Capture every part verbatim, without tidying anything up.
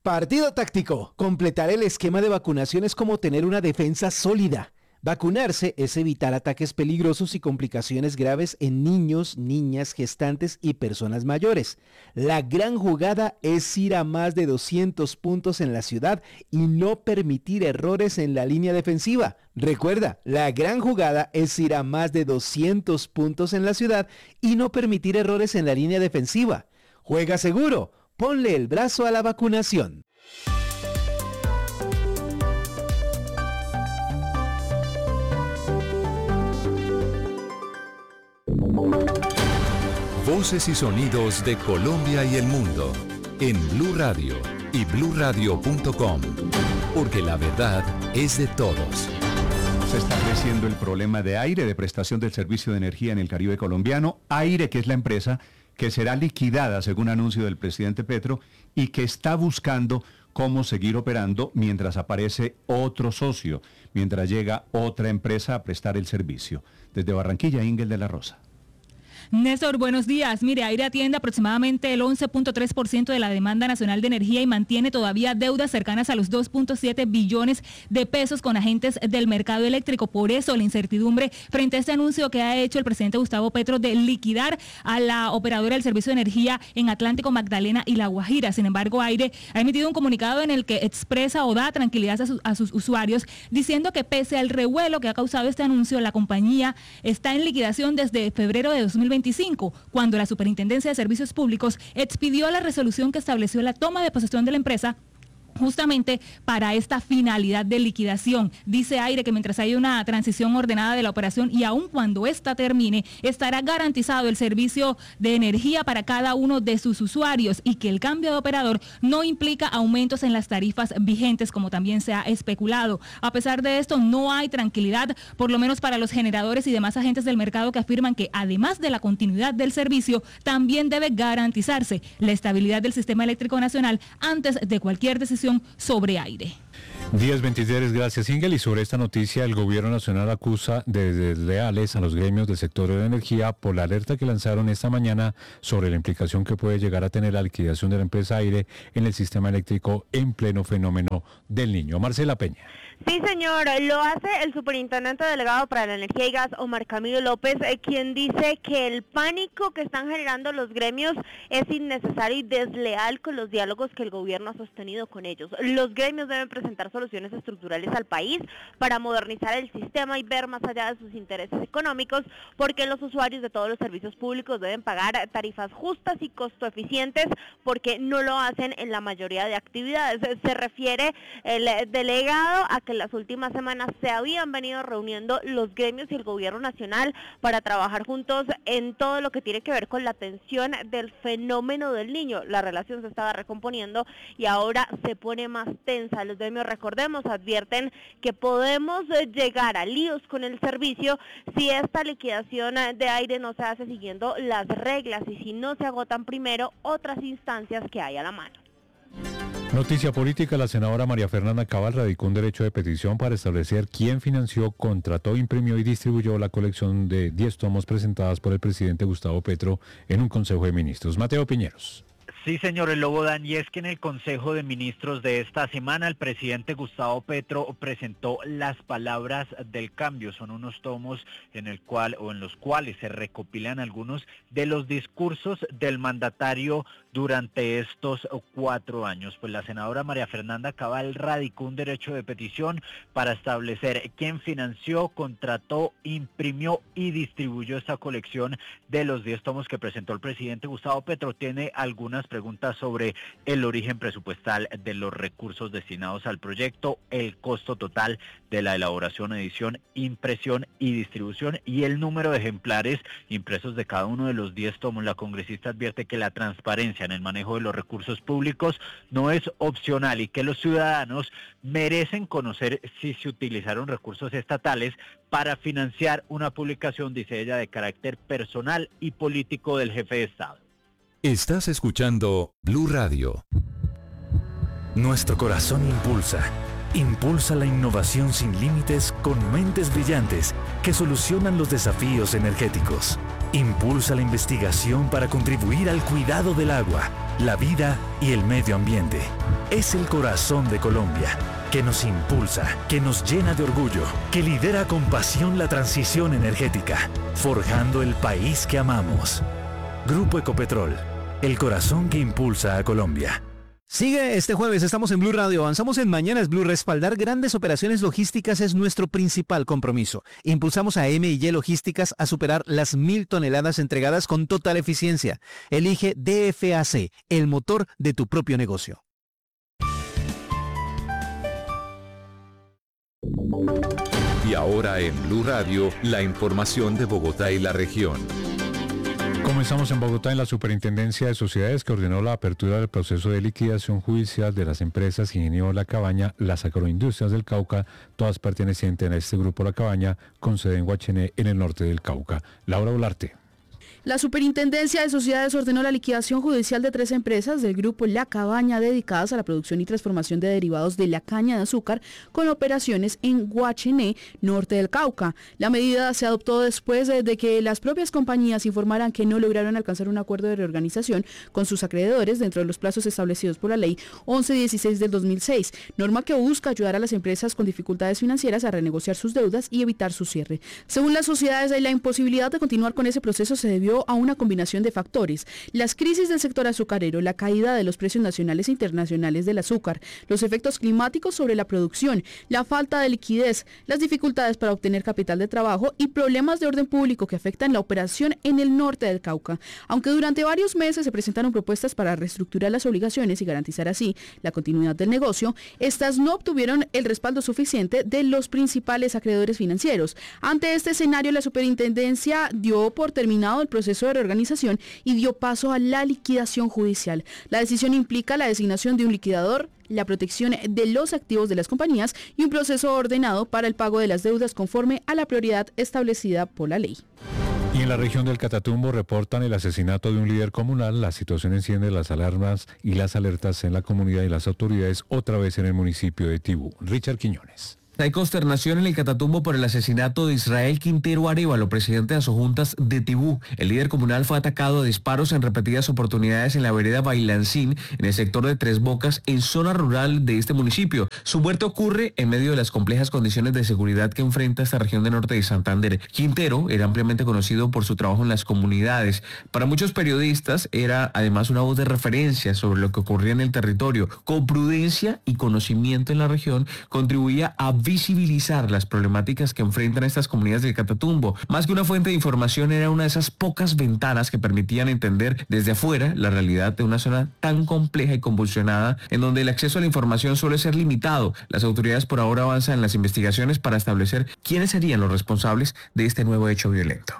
Partido táctico. Completar el esquema de vacunación es como tener una defensa sólida. Vacunarse es evitar ataques peligrosos y complicaciones graves en niños, niñas, gestantes y personas mayores. La gran jugada es ir a más de doscientos puntos en la ciudad y no permitir errores en la línea defensiva. Recuerda, la gran jugada es ir a más de doscientos puntos en la ciudad y no permitir errores en la línea defensiva. Juega seguro, ponle el brazo a la vacunación. Voces y sonidos de Colombia y el mundo en Blue Radio y blue radio punto com, porque la verdad es de todos. Se está creciendo el problema de Aire, de prestación del servicio de energía en el Caribe colombiano. Aire, que es la empresa que será liquidada según anuncio del presidente Petro y que está buscando cómo seguir operando mientras aparece otro socio, mientras llega otra empresa a prestar el servicio. Desde Barranquilla, Ingel de la Rosa. Néstor, buenos días. Mire, Aire atiende aproximadamente el once punto tres por ciento de la demanda nacional de energía y mantiene todavía deudas cercanas a los dos punto siete billones de pesos con agentes del mercado eléctrico. Por eso la incertidumbre frente a este anuncio que ha hecho el presidente Gustavo Petro de liquidar a la operadora del servicio de energía en Atlántico, Magdalena y La Guajira. Sin embargo, Aire ha emitido un comunicado en el que expresa o da tranquilidad a, su, a sus usuarios, diciendo que pese al revuelo que ha causado este anuncio, la compañía está en liquidación desde febrero de dos mil veinticinco, cuando la Superintendencia de Servicios Públicos expidió la resolución que estableció la toma de posesión de la empresa justamente para esta finalidad de liquidación. Dice Aire que mientras haya una transición ordenada de la operación y aun cuando esta termine, estará garantizado el servicio de energía para cada uno de sus usuarios y que el cambio de operador no implica aumentos en las tarifas vigentes, como también se ha especulado. A pesar de esto, no hay tranquilidad, por lo menos para los generadores y demás agentes del mercado, que afirman que además de la continuidad del servicio, también debe garantizarse la estabilidad del sistema eléctrico nacional antes de cualquier decisión sobre Aire. diez veintitrés, gracias Ingel. Y sobre esta noticia, el gobierno nacional acusa de desleales a los gremios del sector de la energía por la alerta que lanzaron esta mañana sobre la implicación que puede llegar a tener la liquidación de la empresa Aire en el sistema eléctrico en pleno fenómeno del Niño. Marcela Peña. Sí, señor, lo hace el superintendente delegado para la energía y gas, Omar Camilo López, eh, quien dice que el pánico que están generando los gremios es innecesario y desleal con los diálogos que el gobierno ha sostenido con ellos. Los gremios deben presentar soluciones estructurales al país para modernizar el sistema y ver más allá de sus intereses económicos, porque los usuarios de todos los servicios públicos deben pagar tarifas justas y costo eficientes, porque no lo hacen en la mayoría de actividades. Se refiere el delegado a que en las últimas semanas se habían venido reuniendo los gremios y el gobierno nacional para trabajar juntos en todo lo que tiene que ver con la atención del fenómeno del Niño. La relación se estaba recomponiendo y ahora se pone más tensa. Los gremios, recordemos, advierten que podemos llegar a líos con el servicio si esta liquidación de Aire no se hace siguiendo las reglas y si no se agotan primero otras instancias que hay a la mano. Noticia política, la senadora María Fernanda Cabal radicó un derecho de petición para establecer quién financió, contrató, imprimió y distribuyó la colección de diez tomos presentadas por el presidente Gustavo Petro en un Consejo de Ministros. Mateo Piñeros. Sí, señor El Lobo Dan, y es que en el Consejo de Ministros de esta semana el presidente Gustavo Petro presentó las palabras del cambio. Son unos tomos en el cual o en los cuales se recopilan algunos de los discursos del mandatario durante estos cuatro años. Pues la senadora María Fernanda Cabal radicó un derecho de petición para establecer quién financió, contrató, imprimió y distribuyó esta colección de los diez tomos que presentó el presidente Gustavo Petro. Tiene algunas preguntas sobre el origen presupuestal de los recursos destinados al proyecto, el costo total de la elaboración, edición, impresión y distribución y el número de ejemplares impresos de cada uno de los diez tomos. La congresista advierte que la transparencia en el manejo de los recursos públicos no es opcional y que los ciudadanos merecen conocer si se utilizaron recursos estatales para financiar una publicación, dice ella, de carácter personal y político del jefe de Estado. Estás escuchando Blue Radio. Nuestro corazón impulsa, impulsa la innovación sin límites con mentes brillantes que solucionan los desafíos energéticos. Impulsa la investigación para contribuir al cuidado del agua, la vida y el medio ambiente. Es el corazón de Colombia, que nos impulsa, que nos llena de orgullo, que lidera con pasión la transición energética, forjando el país que amamos. Grupo Ecopetrol, el corazón que impulsa a Colombia. Sigue este jueves, estamos en Blue Radio, avanzamos en Mañanas Blue. Respaldar grandes operaciones logísticas es nuestro principal compromiso. Impulsamos a M y Y Logísticas a superar las mil toneladas entregadas con total eficiencia. Elige D F A C, el motor de tu propio negocio. Y ahora en Blue Radio, la información de Bogotá y la región. Comenzamos en Bogotá en la Superintendencia de Sociedades, que ordenó la apertura del proceso de liquidación judicial de las empresas Ingenio La Cabaña, las agroindustrias del Cauca, todas pertenecientes a este grupo La Cabaña, con sede en Guachené, en el norte del Cauca. Laura Olarte. La Superintendencia de Sociedades ordenó la liquidación judicial de tres empresas del grupo La Cabaña dedicadas a la producción y transformación de derivados de la caña de azúcar con operaciones en Guachené, norte del Cauca. La medida se adoptó después de, de que las propias compañías informaran que no lograron alcanzar un acuerdo de reorganización con sus acreedores dentro de los plazos establecidos por la Ley once dieciséis del dos mil seis, norma que busca ayudar a las empresas con dificultades financieras a renegociar sus deudas y evitar su cierre. Según las sociedades, la imposibilidad de continuar con ese proceso se debió a una combinación de factores: las crisis del sector azucarero, la caída de los precios nacionales e internacionales del azúcar, los efectos climáticos sobre la producción, la falta de liquidez, las dificultades para obtener capital de trabajo y problemas de orden público que afectan la operación en el norte del Cauca. Aunque durante varios meses se presentaron propuestas para reestructurar las obligaciones y garantizar así la continuidad del negocio, estas no obtuvieron el respaldo suficiente de los principales acreedores financieros. Ante este escenario, la Superintendencia dio por terminado el proceso proceso de reorganización y dio paso a la liquidación judicial. La decisión implica la designación de un liquidador, la protección de los activos de las compañías y un proceso ordenado para el pago de las deudas conforme a la prioridad establecida por la ley. Y en la región del Catatumbo reportan el asesinato de un líder comunal. La situación enciende las alarmas y las alertas en la comunidad y las autoridades, otra vez en el municipio de Tibú. Richard Quiñones. Hay consternación en el Catatumbo por el asesinato de Israel Quintero Arévalo, presidente de Asojuntas de Tibú. El líder comunal fue atacado a disparos en repetidas oportunidades en la vereda Bailancín, en el sector de Tres Bocas, en zona rural de este municipio. Su muerte ocurre en medio de las complejas condiciones de seguridad que enfrenta esta región del norte de Santander. Quintero era ampliamente conocido por su trabajo en las comunidades. Para muchos periodistas era además una voz de referencia sobre lo que ocurría en el territorio. Con prudencia y conocimiento en la región, contribuía a visibilizar las problemáticas que enfrentan estas comunidades del Catatumbo. Más que una fuente de información, era una de esas pocas ventanas que permitían entender desde afuera la realidad de una zona tan compleja y convulsionada, en donde el acceso a la información suele ser limitado. Las autoridades por ahora avanzan en las investigaciones para establecer quiénes serían los responsables de este nuevo hecho violento.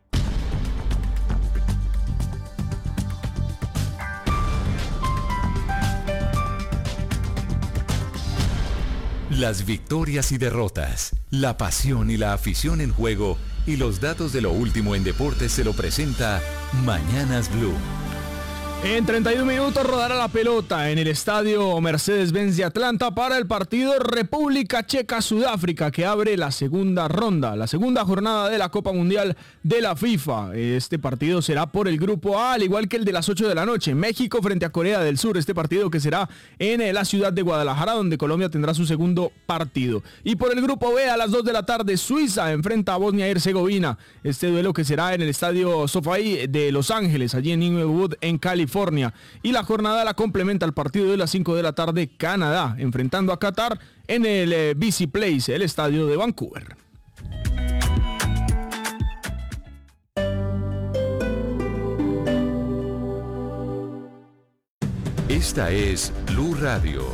Las victorias y derrotas, la pasión y la afición en juego y los datos de lo último en deportes se lo presenta Mañanas Blue. En treinta y un minutos rodará la pelota en el estadio Mercedes-Benz de Atlanta para el partido República Checa-Sudáfrica, que abre la segunda ronda, la segunda jornada de la Copa Mundial de la FIFA. Este partido será por el grupo A, al igual que el de las ocho de la noche. México frente a Corea del Sur, este partido que será en la ciudad de Guadalajara, donde Colombia tendrá su segundo partido. Y por el grupo B, a las dos de la tarde, Suiza enfrenta a Bosnia y Herzegovina. Este duelo que será en el estadio SoFi de Los Ángeles, allí en Inglewood, en California. Y la jornada la complementa el partido de las cinco de la tarde, Canadá enfrentando a Qatar en el eh, B C Place, el estadio de Vancouver. Esta es Blue Radio.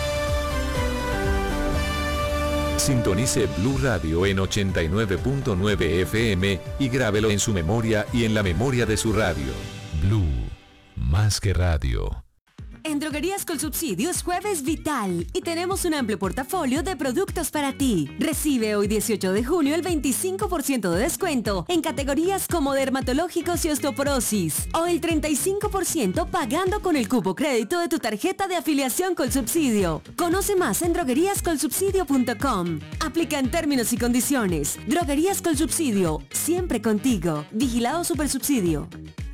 Sintonice Blue Radio en ochenta y nueve punto nueve F M y grábelo en su memoria y en la memoria de su radio. Blue, más que radio. En Droguerías con Subsidio es Jueves Vital y tenemos un amplio portafolio de productos para ti. Recibe hoy dieciocho de junio el veinticinco por ciento de descuento en categorías como dermatológicos y osteoporosis o el treinta y cinco por ciento pagando con el cupo crédito de tu tarjeta de afiliación con Subsidio. Conoce más en droguerías con subsidio punto com. Aplica en términos y condiciones. Droguerías con Subsidio, siempre contigo. Vigilado Supersubsidio.